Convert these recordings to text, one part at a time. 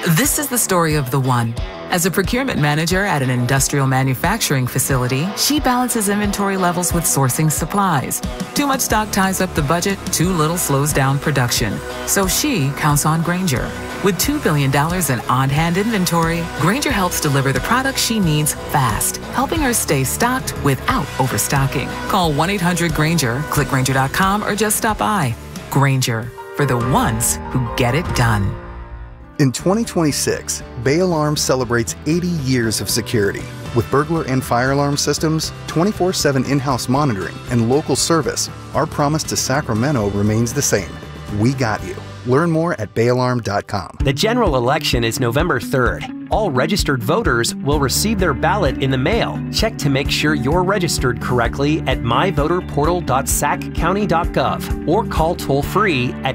This is the story of the one. As a procurement manager at an industrial manufacturing facility, she balances inventory levels with sourcing supplies. Too much stock ties up the budget, too little slows down production. So she counts on Grainger. With $2 billion in on-hand inventory, Grainger helps deliver the products she needs fast, helping her stay stocked without overstocking. Call 1-800-GRAINGER, click Grainger.com, or just stop by. Grainger, for the ones who get it done. In 2026, Bay Alarm celebrates 80 years of security. With burglar and fire alarm systems, 24/7 in-house monitoring, and local service, our promise to Sacramento remains the same. We got you. Learn more at bayalarm.com. The general election is November 3rd. All registered voters will receive their ballot in the mail. Check to make sure you're registered correctly at myvoterportal.saccounty.gov or call toll-free at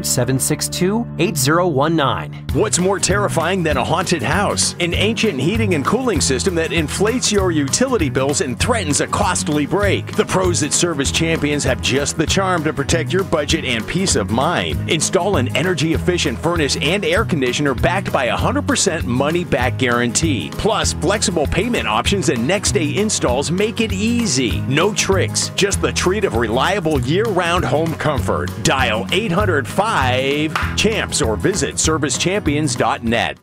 800-762-8019. What's more terrifying than a haunted house? An ancient heating and cooling system that inflates your utility bills and threatens a costly break. The pros at Service Champions have just the charm to protect your budget and peace of mind. Install an energy-efficient furnace and air conditioner backed by 100% money-back guarantee. Plus, flexible payment options and next-day installs make it easy. No tricks, just the treat of reliable year-round home comfort. Dial 800-5-CHAMPS or visit servicechampions.net.